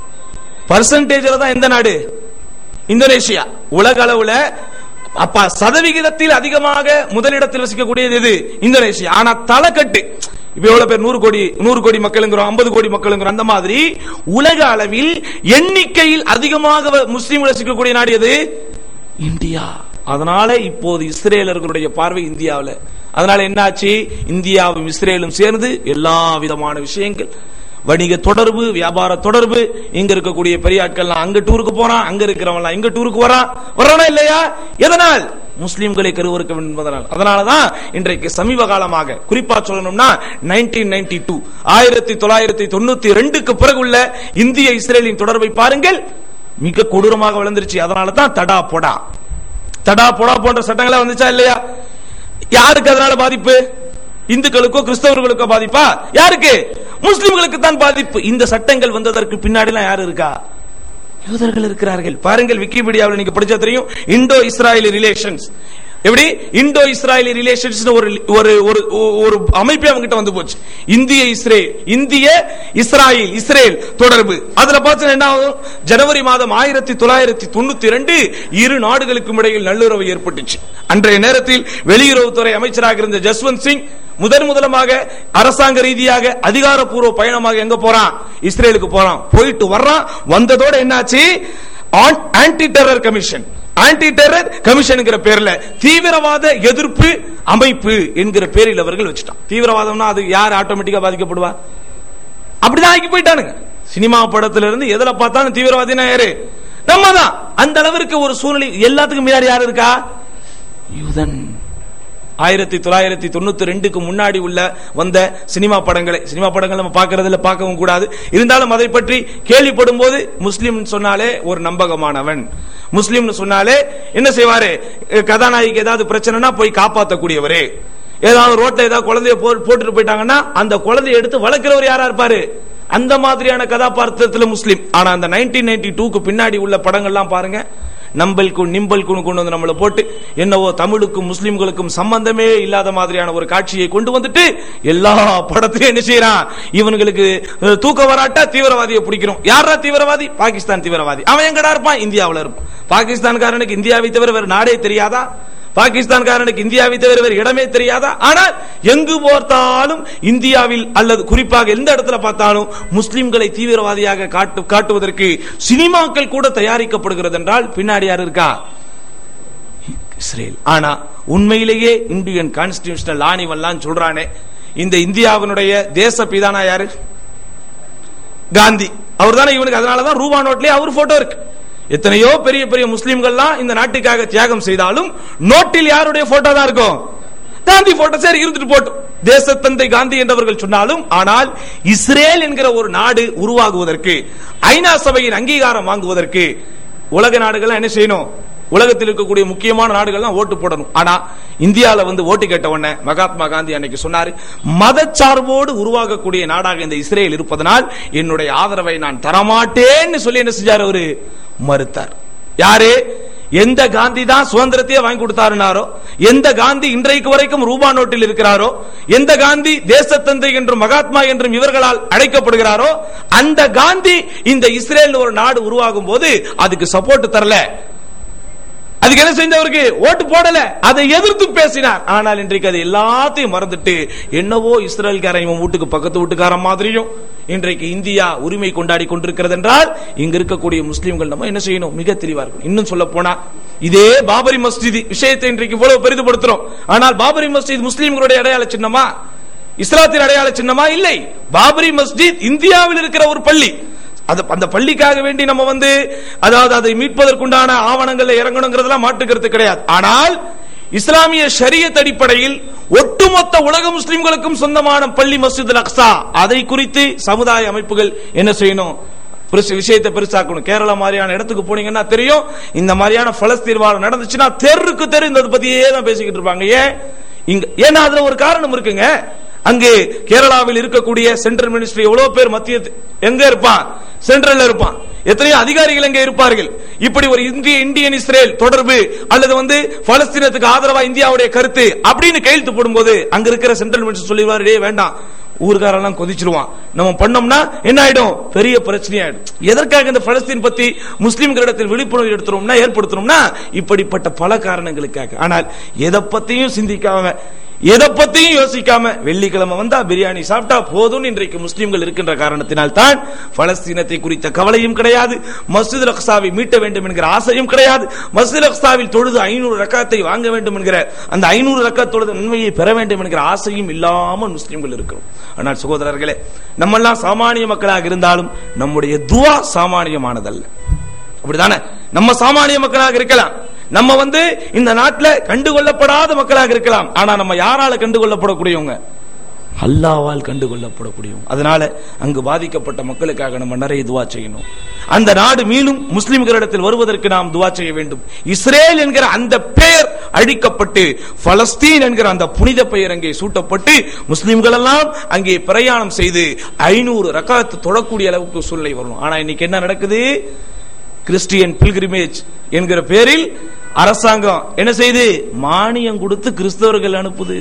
பர்சன்டேஜ்ல தான் எந்த நாடு, இந்தோனேஷியா. உலக அளவுல அப்ப சதவிகிதத்தில் அதிகமாக முதலிடத்தில் வசிக்கக்கூடியது எது, இந்தோனேஷியா. ஆனா தலைக்கட்டு இப்ப எவ்வளவு பேர், நூறு கோடி நூறு கோடி மக்களுங்கிறோம், ஐம்பது கோடி மக்களுங்கிறோம். அந்த மாதிரி உலக அளவில் எண்ணிக்கையில் அதிகமாக முஸ்லிம்கள் வசிக்கக்கூடிய நாடு எது, இந்தியா. அதனால இப்போது இஸ்ரேலர்களுடைய பார்வை இந்தியாவில். அதனால என்னாச்சு, இந்தியாவும் இஸ்ரேலும் சேர்ந்து எல்லா விதமான விஷயங்கள், வணிக தொடர்பு, வியாபார தொடர்பு, இங்க இருக்கக்கூடிய பெரிய ஆட்கள் அங்க டூருக்கு போறான், அங்க இருக்கிறவங்க இங்க டூருக்கு வரான், வரானா இல்லையா? எதனால், முஸ்லிம்களை கருவறுக்க வேண்டும் என்பதனால். அதனாலதான் இன்றைக்கு சமீப காலமாக குறிப்பா சொல்லணும்னா நைன்டீன் நைன்டி டூ ஆயிரத்தி தொள்ளாயிரத்தி தொண்ணூத்தி ரெண்டுக்கு பிறகு உள்ள இந்திய இஸ்ரேலின் தொடர்பை பாருங்கள், மிக கொடூரமாக வளர்ந்துருச்சு. அதனாலதான் தடா பொடா தடா பொடா போன்ற சட்டங்களா வந்துச்சா இல்லையா? யாருக்கு அதனால பாதிப்பு, இந்துக்களுக்கோ கிறிஸ்தவர்களுக்கோ பாதிப்பா, யாருக்கு, முஸ்லிம்களுக்கு தான் பாதிப்பு. இந்த சட்டங்கள் வந்ததற்கு பின்னாடி யாரு இருக்கா, யூதர்கள் இருக்கிறார்கள். பாருங்கள், விக்கிபீடியாவில் நீங்க படிச்சா தெரியும், இண்டோ இஸ்ராயலி ரிலேஷன்ஸ். எப்படி இண்டோ இஸ்ராயலி ரிலேஷன்ஸ் ஒரு ஒரு ஒரு அமைப்பே அவங்க கிட்ட வந்து போச்சு. இந்திய இஸ்ரேல், இந்திய இஸ்ராயல் இஸ்ரேல் தொடர்பு. அதுல பார்த்தா என்ன ஆகும், ஜனவரி மாதம் ஆயிரத்தி தொள்ளாயிரத்தி தொண்ணூத்தி ரெண்டு இரு நாடுகளுக்கும் இடையில் நல்லுறவு ஏற்பட்டுச்சு. அன்றைய நேரத்தில் வெளியுறவுத்துறை அமைச்சராக இருந்த ஜஸ்வந்த் சிங் முதன் முதலமாக அரசாங்க ரீதியாக அதிகாரப்பூர்வ பயணமாக எங்க போறான், இஸ்ரேலுக்கு போறான். போயிட்டு வர்றான். வந்ததோட என்னாச்சு, anti terror commission, anti terror commission பேர்ல தீவிரவாத எதிர்ப்பு அமைப்பு என்கிற பேரில் அவர்கள் வச்சுட்டான். தீவிரவாதம்னா அது யார் ஆட்டோமேட்டிக்கா பாதிக்கப்படுவா, அப்படிதான் ஆக்கி போயிட்டானுங்க. சினிமா படத்துல இருந்து எதுல பார்த்தாலும் தீவிரவாதினா யாரு, நம்ம தான். அந்த அளவிற்கு ஒரு சூழ்நிலை. எல்லாத்துக்கும் முன்னாடி யாரு இருக்கா, யூதன். ஆயிரத்தி தொள்ளாயிரத்தி தொண்ணூத்தி ரெண்டுக்கு முன்னாடி உள்ள வந்த சினிமா படங்களை சினிமா படங்கள் நம்ம பார்க்கறதுல பார்க்கவும் கூடாது. இருந்தாலும் அதை பற்றி கேள்விப்படும் போது முஸ்லிம் சொன்னாலே ஒரு நம்பகமானவன், முஸ்லிம் சொன்னாலே என்ன செய்வாரு, கதாநாயகிக்கு ஏதாவது பிரச்சனைனா போய் காப்பாற்றக்கூடியவரே, ஏதாவது ரோட்ல ஏதாவது குழந்தைய போட்டுட்டு போயிட்டாங்கன்னா அந்த குழந்தைய எடுத்து வளர்க்கிறவர் யாரா இருப்பாரு, அந்த மாதிரியான கதாபாத்திரத்தில் முஸ்லிம். ஆனா அந்த நைன்டீன் நைன்டி டூக்கு பின்னாடி உள்ள படங்கள்லாம் பாருங்க, நம்பல்கும் நிம்பல்கும் கொண்டு வந்து நம்மளை போட்டு என்னவோ தமிழுக்கும் முஸ்லிம்களுக்கும் சம்பந்தமே இல்லாத மாதிரியான ஒரு காட்சியை கொண்டு வந்துட்டு எல்லா படத்தையும் என்ன செய்யறான், இவனுங்களுக்கு தூக்க வராட்டா தீவிரவாதியை பிடிக்கிறோம். யாரா தீவிரவாதி, பாகிஸ்தான் தீவிரவாதி. அவன் எங்கடா இருப்பான், இந்தியாவில் இருப்பான். பாகிஸ்தான்காரனுக்கு இந்தியாவை தவிர வேறு நாடே தெரியாதா, பாகிஸ்தான்காரனுக்கு இந்தியாவை தவிர வேறு இடமே தெரியாதா? ஆனால் எங்கு பார்த்தாலும் இந்தியாவில் அல்லது குறிப்பாக எந்த இடத்துல பார்த்தாலும் முஸ்லிம்களை தீவிரவாதியாக காட்டு காட்டுவதற்கு சினிமாக்கள் கூட தயாரிக்கப்படுகிறது என்றால் பின்னாடி யார் இருக்கா, இஸ்ரேல். ஆனா உண்மையிலேயே இந்தியன் கான்ஸ்டிடியூஷனல் ஆணிவெல்லாம் சொல்றானே, இந்த இந்தியாவினுடைய தேச பிதானா யாரு, காந்தி. அவர் தானே இவனுக்கு. அதனாலதான் ரூபா நோட்லயே அவர் போட்டோ இருக்கு. எத்தனையோ பெரிய பெரிய முஸ்லிம்கள்லாம் இந்த நாட்டுக்காக தியாகம் செய்தாலும் நோட்டில் யாருடைய போட்டோ தான் இருக்கும், காந்தி போட்டோ. சரி, இருந்துட்டு போட்டோம், தேசத்தந்தை காந்தி என்றவர்கள் சொன்னாலும். ஆனால் இஸ்ரேல் என்கிற ஒரு நாடு உருவாகுவதற்கு, ஐநா சபையின் அங்கீகாரம் வாங்குவதற்கு உலக நாடுகள் என்ன செய்யணும், உலகத்தில் இருக்கக்கூடிய முக்கியமான நாடுகள் ஓட்டு போடணும். ஆனா இந்தியாவில் வந்து ஓட்டு கேட்ட உடனே மகாத்மா காந்தி அன்னைக்கு சொன்னாரு, மதச்சார்போடு உருவாகக்கூடிய நாடாக இந்த இஸ்ரேல் இருப்பதனால் என்னுடைய ஆதரவை நான் தரமாட்டேன்னு சொல்லி என்ன செஞ்சார், அவரு மறுத்தார். யாரு, எந்த காந்தி தான் சுதந்திரத்தையே வாங்கி கொடுத்தாருனாரோ, எந்த காந்தி இன்றைக்கு வரைக்கும் ரூபா நோட்டில் இருக்கிறாரோ, எந்த காந்தி தேசத்தந்தை என்றும் மகாத்மா என்றும் இவர்களால் அழைக்கப்படுகிறாரோ, அந்த காந்தி இந்த இஸ்ரேல் ஒரு நாடு உருவாகும் போது அதுக்கு சப்போர்ட் தரல, அதுக்கு என்ன செஞ்சவருக்கு ஓட்டு போடல, அதை எதிர்த்து பேசினார். ஆனால் இன்றைக்கு அது எல்லாத்தையும் மறந்துட்டு என்னவோ இஸ்ரேல்காரன் இவன் வீட்டுக்கு பக்கத்து வீட்டுக்காரன் மாதிரியும் இன்றைக்கு இந்தியா உரிமை கொண்டாடி கொண்டிருக்கிறது என்றால் இங்க இருக்கக்கூடிய முஸ்லிம்கள் நம்ம என்ன செய்யணும், மிக தெளிவா இருக்கும். இன்னும் சொல்ல போனா இதே பாபரி மஸ்ஜித் விஷயத்தை இன்றைக்கு இவ்வளவு பெரிதுபடுத்துறோம். ஆனால் பாபரி மஸ்ஜித் முஸ்லிம்களுடைய அடையாள சின்னமா, இஸ்லாத்தின் அடையாள சின்னமா? இல்லை. பாபரி மஸ்ஜித் இந்தியாவில் இருக்கிற ஒரு பள்ளி. அந்த பள்ளிக்காக வேண்டி நம்ம வந்து அதாவது அதை மீட்பதற்குண்டான ஆவணங்கள்ல இறங்கணுங்கிறதுலாம் மாற்றுக்கிறது கிடையாது. ஆனால் இஸ்லாமிய ஷரியத் அடிப்படையில் ஒட்டுமொத்த உலக முஸ்லிம்களுக்கும் சொந்தமான பள்ளி மஸ்ஜித் அல் அக்ஸா, அதை குறித்து சமுதாய அமைப்புகள் என்ன செய்யணும், விஷயத்தை பெருசாக்கணும். கேரளா மாதிரியான இடத்துக்கு போனீங்கன்னா தெரியும், இந்த மாதிரியான பலஸ்தீன் வாரம் நடந்துச்சுன்னா தெருக்கு தெரு இந்த பத்தியே தான் பேசிக்கிட்டு இருப்பாங்க. ஏன் இங்க, ஏன்னா அதுல ஒரு காரணம் இருக்குங்க. அங்கே கேரளாவில் இருக்கக்கூடிய சென்ட்ரல் மினிஸ்ட்ரி எவ்வளவு பேர் மத்திய எங்க இருப்பான், சென்ட்ரல் இருப்பான். எத்தனையோ அதிகாரிகள் எங்கே இருப்பார்கள். இப்படி ஒரு இந்திய இந்தியன் இஸ்ரேல் தொடர்பு அல்லது வந்து பலஸ்தீனத்துக்கு ஆதரவா இந்தியாவுடைய கருத்து அப்படின்னு கையெழுத்து போடும்போது அங்க இருக்கிற சென்ட்ரல் மினிஸ்டர் சொல்லிடுவாரு, வேண்டாம், ஊர்காரெல்லாம் கொதிச்சிருவான், நம்ம பண்ணோம்னா என்ன ஆயிடும், பெரிய பிரச்சனை ஆயிடும். எதற்காக இந்த பலஸ்தீன் பத்தி முஸ்லிம்களிடத்தில் விழிப்புணர்வு எடுத்துறோம்னா ஏற்படுத்தணும்னா இப்படிப்பட்ட பல காரணங்களுக்காக. ஆனால் எதை பத்தியும் சிந்திக்காம, எதை பத்தியும் யோசிக்காம வெள்ளிக்கிழமை வந்தா பிரியாணி சாப்பிட்டா போதும் இன்றைக்கு முஸ்லிம்கள் இருக்கின்ற காரணத்தினால் தான் பலஸ்தீனத்தை குறித்த கவலையும் கிடையாது, மஸ்ஜித் அல் அக்ஸாவை மீட்ட வேண்டும் என்கிற ஆசையும் கிடையாது, மஸ்ஜித் அல் அக்ஸாவில் தொழுது ஐநூறு ரக்காத்தை வாங்க வேண்டும் என்கிற அந்த ஐநூறு ரக்காத் தொழுது நன்மையை பெற வேண்டும் என்கிற ஆசையும் இல்லாமல் முஸ்லிம்கள் இருக்கிறோம். ஆனால் சகோதரர்களே, நம்ம எல்லாம் சாமானிய மக்களாக இருந்தாலும் நம்முடைய துவா சாமானியமானதல்ல. அப்படிதானே? நம்ம சாமானிய மக்களாக இருக்கலாம், நம்ம வந்து இந்த நாட்டில் கண்டுகொள்ளப்படாத மக்களாக இருக்கலாம். ஆனா நம்ம யாரால கண்டுகொள்ளப்படக்கூடியவங்க, அல்லாஹ்வால் கண்டுகொள்ளப்படக்கூடியவங்க. அதனால அங்கு பாதிக்கப்பட்ட மக்களுக்காக நம்ம நிறைய துவா செய்யணும். அந்த நாடு மீண்டும் முஸ்லிம்களிடத்தில் வருவதற்கு நாம் துவா செய்ய வேண்டும். இஸ்ரேல் என்கிற அந்த பெயர் அழிக்கப்பட்டு பலஸ்தீன் என்கிற அந்த புனித பெயர் அங்கே சூட்டப்பட்டு முஸ்லிம்கள் எல்லாம் அங்கே பிரயாணம் செய்து ஐநூறு ரக்காத் தொழக்கூடிய அளவுக்கு சூழ்நிலை வரணும். ஆனா இன்னைக்கு என்ன நடக்குது, கிறிஸ்டியன் பில்கிரிமேஜ் என்கிற பேரில் அரசாங்கம் என்ன செய்து மானியம் கொடுத்து கிறிஸ்தவர்கள் அனுப்புது.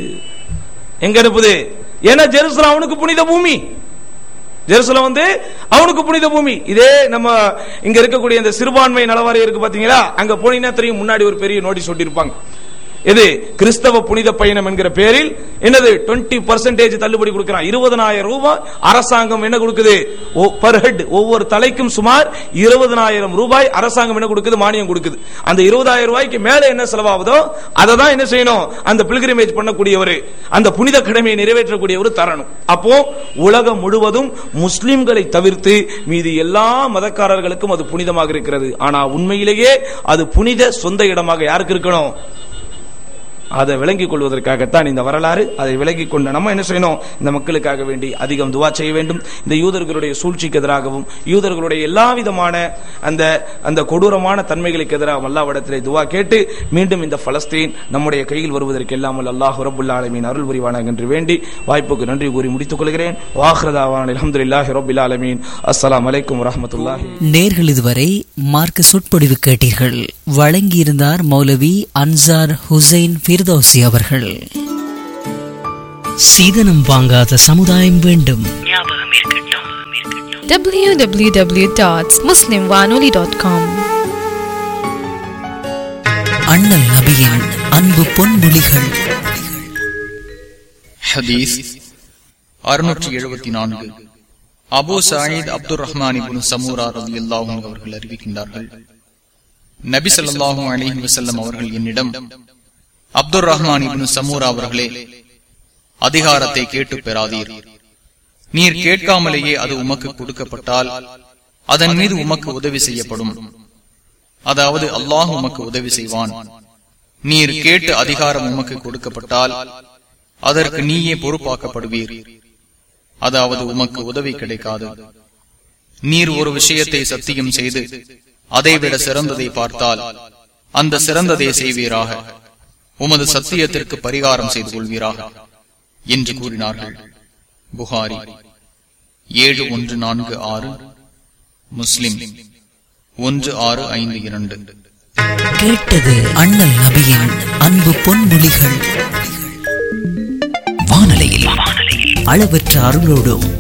எங்க அனுப்புது? ஏன்னா ஜெருசலம் அவனுக்கு புனித பூமி, ஜெருசலம் வந்து அவனுக்கு புனித பூமி. இதே நம்ம இங்க இருக்கக்கூடிய இந்த சிறுபான்மை நலவாரியம் இருக்கு பாத்தீங்களா, அங்க போனீங்கன்னா தெரியும், முன்னாடி ஒரு பெரிய நோட்டீஸ் ஒட்டியிருப்பாங்க. இது கிறிஸ்தவ புனித பயணம் என்கிற பேரில் என்னது இருபது பர்சன்டேஜ் தள்ளுபடி கொடுக்கிறான். இருபதனாயிரம் ரூபாய் அரசாங்கம் என்ன கொடுக்குது பர் ஹெட், ஒவ்வொரு தலைக்கும் சுமார் இருபதனாயிரம் ரூபாய் அரசாங்கம் என்ன கொடுக்குது, மானியம் கொடுக்குது. அந்த இருபதாயிரம் ரூபாய்க்கு மேல என்ன செலவாகுதோ அதை தான் என்ன செய்யணும், அந்த பில்கிரிமேஜ் பண்ணக்கூடியவர், அந்த புனித கடமையை நிறைவேற்றக்கூடியவர் தரணும். அப்போ உலகம் முழுவதும் முஸ்லிம்களை தவிர்த்து மீது எல்லா மதக்காரர்களுக்கும் அது புனிதமாக இருக்கிறது. ஆனா உண்மையிலேயே அது புனித சொந்த இடமாக யாருக்கு இருக்கணும், அதை விளங்கிக் கொள்வதற்காகத்தான் இந்த வரலாறு. அதை விளங்கிக் கொண்ட நம்ம என்ன செய்யணும், இந்த மக்களுக்காக வேண்டி அதிகம் துவா செய்ய வேண்டும். இந்த யூதர்களுடைய சூழ்ச்சிக்கு எதிராகவும் யூதர்களுடைய எல்லா விதமான அந்த அந்த கொடூரமான தன்மைகளுக்கு எதிராக அல்லாஹ்விடத்திலே துவா கேட்டு மீண்டும் இந்த பலஸ்தீன் நம்முடைய கையில் வருவதற்கு எல்லாம் அல்லாஹ் ரப்புல் ஆலமீன் அருள் புரிவானாக என்று வேண்டி வாய்ப்புக்கு நன்றி கூறி முடித்துக் கொள்கிறேன். வாஹ்ரதாவான் அல்ஹம்துலில்லாஹி ரப்பில் ஆலமீன். அஸ்ஸலாமு அலைக்கும் வரஹ்மத்துல்லாஹி. நேர்கள் இதுவரை மார்க்க சொற்பொழிவு கேட்டீர்கள். வழங்கியிருந்தார் மௌலவி அன்சார் ஹுசைன் ஃபிர்தௌசி அவர்கள். சீதனம் வாங்காத சமுதாயம் வேண்டும். டபிள்யூ டபிள்யூ டபிள்யூ டாட் முஸ்லிம் வானொலி டாட் காம். அண்ணல் நபியின் அன்பு பொன்மொழிகள். ஹதீஸ் அறுநூற்று எழுபத்தி நான்கு. அபூ சயீத் அப்துர் ரஹ்மான் இப்னு சமூரா ரலியல்லாஹு அன்ஹு அவர்கள் அறிவிக்கின்றார்கள், நபி ஸல்லல்லாஹு அலைஹி வஸல்லம் அவர்கள் என்னிடம், அப்துர் ரஹ்மான் இப்னு சமூரா அவர்களே, அதிகாரத்தை கேட்டு பெறாதீர். நீர் கேட்காமலேயே அது உமக்கு கொடுக்கப்பட்டால் அதன் மீது உமக்கு உதவி செய்யப்படும், அதாவது அல்லாஹ் உமக்கு உதவி செய்வான். நீர் கேட்டு அதிகாரம் உமக்கு கொடுக்கப்பட்டால் அதற்கு நீயே பொறுப்பாக்கப்படுவீர், அதாவது உமக்கு உதவி கிடைக்காது. நீர் ஒரு விஷயத்தை சத்தியம் செய்து அதைவிட சிறந்ததை பார்த்தால் அந்த சிறந்ததை செய்வீராக, உமது சத்தியத்திற்கு பரிகாரம் செய்து கொள்வீராக என்று கூறினார்கள். புகாரி ஏழு ஒன்று நான்கு ஆறு, முஸ்லிம் ஒன்று ஆறு ஐந்து இரண்டு. கேட்டது அண்ணல் நபியின் அன்பு பொன்மொழிகள். வானலையில் அளவற்ற அருளோடும்